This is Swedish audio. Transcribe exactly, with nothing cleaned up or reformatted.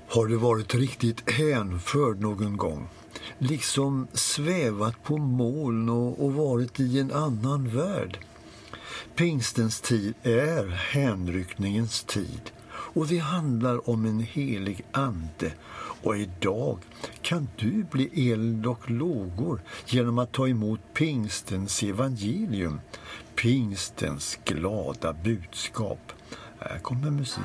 Har du varit riktigt hänförd någon gång? Liksom svävat på moln och, och varit i en annan värld? Pingstens tid är hänryckningens tid. Och det handlar om en helig ande. Och idag kan du bli eld och lågor genom att ta emot pingstens evangelium. Pingstens glada budskap. Här kommer musik.